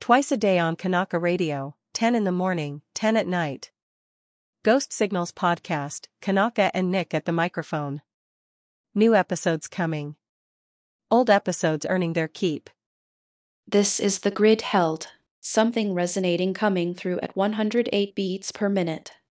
Twice a day on Kanaka Radio, 10 in the morning, 10 at night. Ghost Signals Podcast, Kanaka and Nick at the microphone. New episodes coming. Old episodes earning their keep. This is The Grid Held, something resonating coming through at 108 beats per minute.